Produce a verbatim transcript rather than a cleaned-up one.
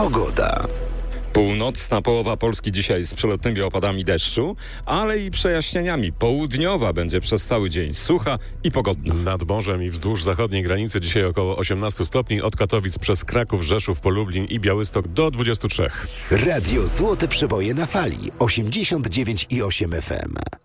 Pogoda. Północna połowa Polski dzisiaj z przelotnymi opadami deszczu, ale i przejaśnieniami. Południowa będzie przez cały dzień sucha i pogodna. Nad morzem i wzdłuż zachodniej granicy dzisiaj około osiemnaście stopni, od Katowic przez Kraków, Rzeszów, po Lublin i Białystok do dwudziestu trzech. Radio Złote Przeboje na fali osiemdziesiąt dziewięć i osiem F M.